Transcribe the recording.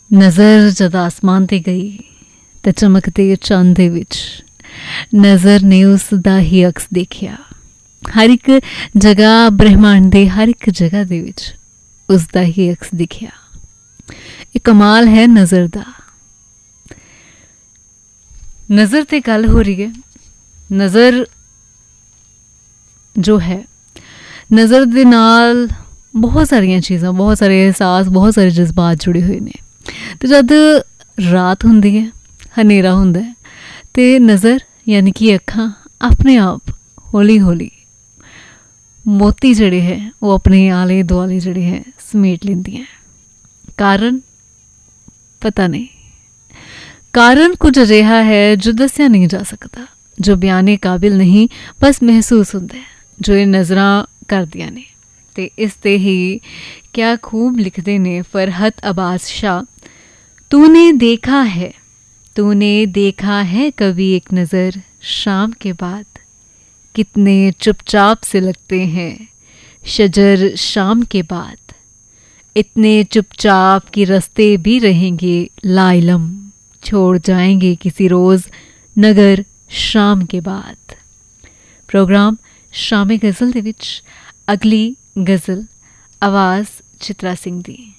ਨਜ਼ਰ ਜਦ ਆਸਮਾਨ ਤੇ ਗਈ ਤੇ ਚਮਕਦੇ ਚੰਨ ਦੇ ਵਿੱਚ ਨਜ਼ਰ ਨੇ ਉਸ ਦਾ ਹੀ ਅਕਸ ਦੇਖਿਆ। ਹਰ ਇੱਕ ਜਗ੍ਹਾ, ਬ੍ਰਹਿਮੰਡ ਦੇ ਹਰ ਇੱਕ ਜਗ੍ਹਾ ਦੇ ਵਿੱਚ ਉਸ ਦਾ ਹੀ ਅਕਸ ਦਿਖਿਆ। ਇਹ ਕਮਾਲ ਹੈ ਨਜ਼ਰ ਦਾ। ਨਜ਼ਰ ਤੇ ਗੱਲ ਹੋ ਰਹੀ ਹੈ। ਨਜ਼ਰ ਜੋ ਹੈ, ਨਜ਼ਰ ਦੇ ਨਾਲ ਬਹੁਤ ਸਾਰੀਆਂ ਚੀਜ਼ਾਂ, ਬਹੁਤ ਸਾਰੇ ਅਹਿਸਾਸ, ਬਹੁਤ ਸਾਰੇ ਜਜ਼ਬਾਤ ਜੁੜੇ ਹੋਏ ਨੇ। ਤੇ ਜਦ ਰਾਤ ਹੁੰਦੀ ਹੈ, ਹਨੇਰਾ ਹੁੰਦਾ ਹੈ, ਤੇ ਨਜ਼ਰ ਯਾਨੀ ਕਿ ਅੱਖਾਂ ਆਪਣੇ ਆਪ ਹੌਲੀ ਹੌਲੀ ਮੋਤੀ ਜਿਹੜੇ ਹੈ ਉਹ ਆਪਣੇ ਆਲੇ ਦੁਆਲੇ ਜਿਹੜੇ ਹੈ ਸਮੇਟ ਲੈਂਦੀਆਂ। ਕਾਰਨ ਪਤਾ ਨਹੀਂ। ਕਾਰਨ ਕੁਝ ਅਜਿਹਾ ਹੈ ਜੋ ਦੱਸਿਆ ਨਹੀਂ ਜਾ ਸਕਦਾ, ਜੋ ਬਿਆਨੇ ਕਾਬਿਲ ਨਹੀਂ, ਬਸ ਮਹਿਸੂਸ ਹੁੰਦਾ ਹੈ, ਜੋ ਇਹ ਨਜ਼ਰਾਂ ਕਰਦੀਆਂ ਨੇ। ਤੇ ਇਸ ਤੇ ਹੀ ਕਿਆ ਖੂਬ ਲਿਖਦੇ ਨੇ फरहत अब्बास शाह, तूने देखा है कभी एक नज़र शाम के बाद, कितने चुपचाप से लगते हैं शजर शाम के बाद, इतने चुपचाप कि रास्ते भी रहेंगे लाइलम, छोड़ जाएंगे किसी रोज़ नगर शाम के बाद। प्रोग्राम शामी गज़ल दे विच अगली गज़ल आवाज़ चित्रा सिंह दी।